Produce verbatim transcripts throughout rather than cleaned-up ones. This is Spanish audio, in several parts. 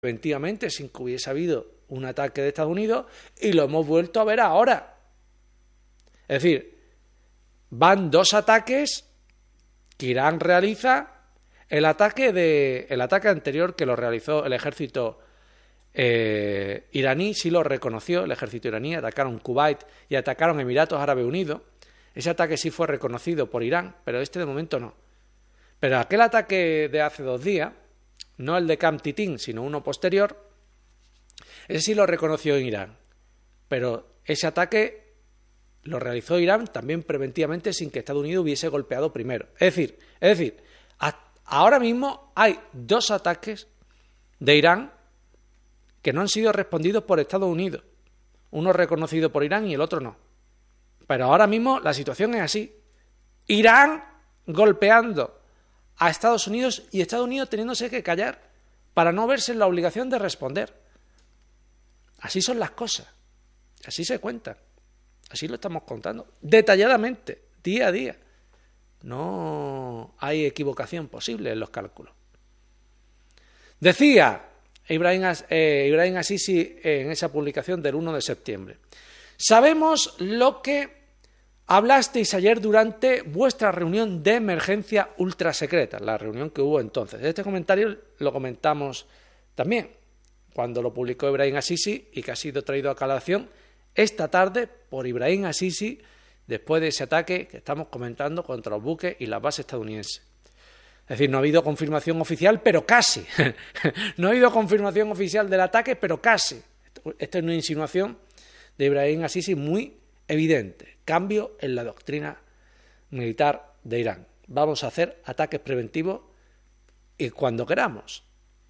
preventivamente sin que hubiese habido un ataque de Estados Unidos y lo hemos vuelto a ver ahora. Es decir, van dos ataques que Irán realiza. El ataque, de, el ataque anterior que lo realizó el ejército eh, iraní, sí lo reconoció el ejército iraní, atacaron Kuwait y atacaron Emiratos Árabes Unidos. Ese ataque sí fue reconocido por Irán, pero este de momento no. Pero aquel ataque de hace dos días, no el de Camp Titín, sino uno posterior, ese sí lo reconoció en Irán. Pero ese ataque lo realizó Irán también preventivamente sin que Estados Unidos hubiese golpeado primero. Es decir, es decir, ahora mismo hay dos ataques de Irán que no han sido respondidos por Estados Unidos. Uno reconocido por Irán y el otro no. Pero ahora mismo la situación es así. Irán golpeando a Estados Unidos y Estados Unidos teniéndose que callar para no verse en la obligación de responder. Así son las cosas. Así se cuentan. Así lo estamos contando. Detalladamente, día a día. No hay equivocación posible en los cálculos. Decía Ibrahim, eh, Ibrahim Asisi en esa publicación del uno de septiembre. Sabemos lo que hablasteis ayer durante vuestra reunión de emergencia ultrasecreta, la reunión que hubo entonces. Este comentario lo comentamos también cuando lo publicó Ibrahim Asisi y que ha sido traído a colación esta tarde por Ibrahim Asisi después de ese ataque que estamos comentando contra los buques y las bases estadounidenses. Es decir, no ha habido confirmación oficial, pero casi. No ha habido confirmación oficial del ataque, pero casi. Esta es una insinuación de Ibrahim Asisi muy evidente. Cambio en la doctrina militar de Irán. Vamos a hacer ataques preventivos y cuando queramos.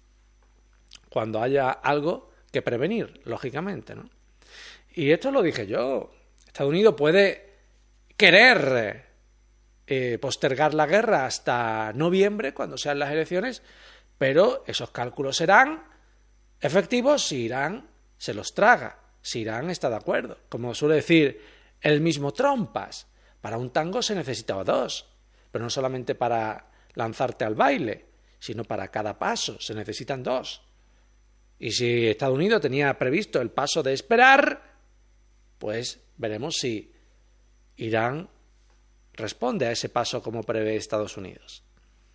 Cuando haya algo que prevenir, lógicamente, ¿no? Y esto lo dije yo. Estados Unidos puede querer eh, postergar la guerra hasta noviembre, cuando sean las elecciones, pero esos cálculos serán efectivos si Irán se los traga, si Irán está de acuerdo. Como suele decir el mismo Trompas, para un tango se necesitaba dos, pero no solamente para lanzarte al baile, sino para cada paso se necesitan dos. Y si Estados Unidos tenía previsto el paso de esperar, pues veremos si Irán responde a ese paso como prevé Estados Unidos.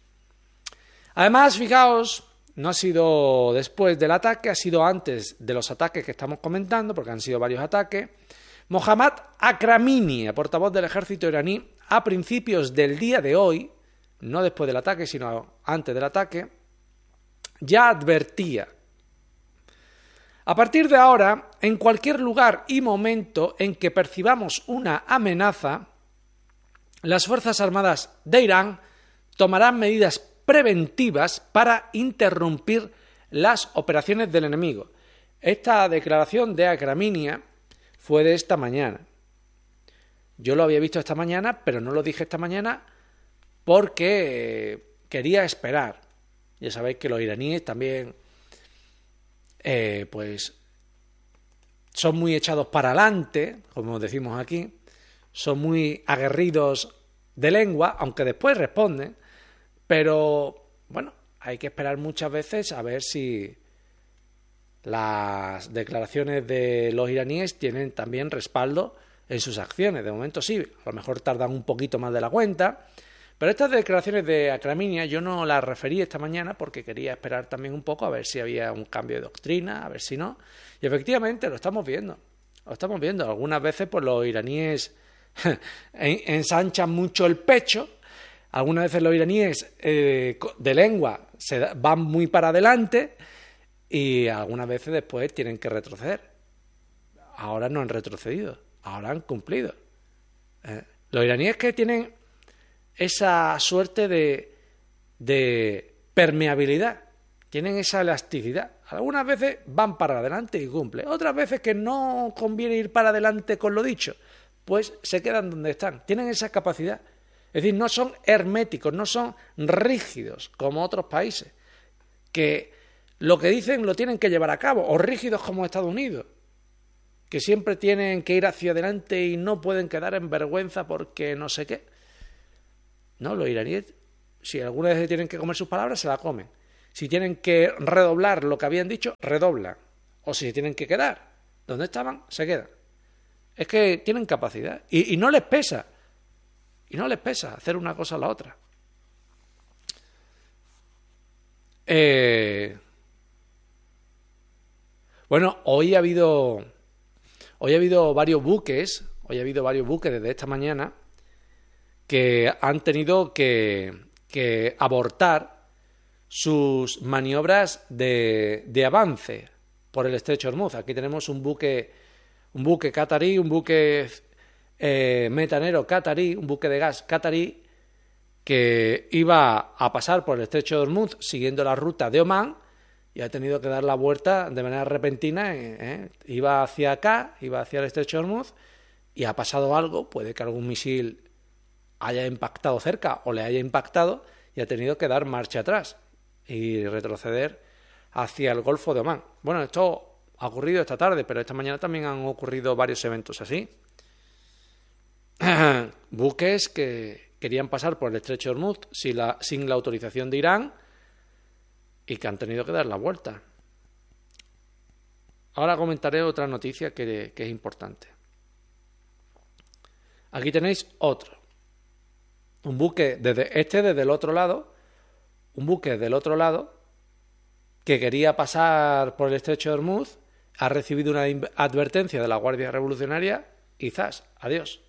Además, fijaos, no ha sido después del ataque, ha sido antes de los ataques que estamos comentando, porque han sido varios ataques. Mohammad Akramini, portavoz del ejército iraní, a principios del día de hoy, no después del ataque, sino antes del ataque, ya advertía: a partir de ahora, en cualquier lugar y momento en que percibamos una amenaza, las Fuerzas Armadas de Irán tomarán medidas preventivas para interrumpir las operaciones del enemigo. Esta declaración de Akramini fue de esta mañana. Yo lo había visto esta mañana, pero no lo dije esta mañana porque quería esperar. Ya sabéis que los iraníes también eh, pues son muy echados para adelante, como decimos aquí, son muy aguerridos de lengua, aunque después responden, pero bueno, hay que esperar muchas veces a ver si las declaraciones de los iraníes tienen también respaldo en sus acciones. De momento sí, a lo mejor tardan un poquito más de la cuenta, pero estas declaraciones de Akramini yo no las referí esta mañana porque quería esperar también un poco a ver si había un cambio de doctrina, a ver si no. Y efectivamente lo estamos viendo, lo estamos viendo. Algunas veces pues los iraníes ensanchan mucho el pecho, algunas veces los iraníes eh, de lengua se da, van muy para adelante y algunas veces después tienen que retroceder. Ahora no han retrocedido, ahora han cumplido. Eh, los iraníes que tienen esa suerte de, de permeabilidad, tienen esa elasticidad. Algunas veces van para adelante y cumplen, otras veces que no conviene ir para adelante con lo dicho, pues se quedan donde están, tienen esa capacidad. Es decir, no son herméticos, no son rígidos como otros países, que lo que dicen lo tienen que llevar a cabo, o rígidos como Estados Unidos, que siempre tienen que ir hacia adelante y no pueden quedar en vergüenza porque no sé qué. No, los iraníes, si alguna vez tienen que comer sus palabras, se la comen. Si tienen que redoblar lo que habían dicho, redoblan. O si tienen que quedar donde estaban, se quedan. Es que tienen capacidad. Y, y no les pesa. Y no les pesa hacer una cosa o la otra. Eh... Bueno, hoy ha habido... Hoy ha habido varios buques, hoy ha habido varios buques desde esta mañana que han tenido que, que abortar sus maniobras de, de avance por el estrecho de Hormuz. Aquí tenemos un buque, un buque catarí, un buque eh, metanero catarí, un buque de gas catarí que iba a pasar por el estrecho de Hormuz siguiendo la ruta de Omán y ha tenido que dar la vuelta de manera repentina. ¿eh? Iba hacia acá, iba hacia el estrecho de Hormuz y ha pasado algo, puede que algún misil haya impactado cerca o le haya impactado y ha tenido que dar marcha atrás y retroceder hacia el Golfo de Omán. Bueno, esto ha ocurrido esta tarde, pero esta mañana también han ocurrido varios eventos así. Buques que querían pasar por el estrecho de Hormuz sin la, sin la autorización de Irán y que han tenido que dar la vuelta. Ahora comentaré otra noticia que, que es importante. Aquí tenéis otro. Un buque, desde este desde el otro lado, un buque del otro lado que quería pasar por el estrecho de Hormuz, ha recibido una advertencia de la Guardia Revolucionaria y ¡zas! Adiós.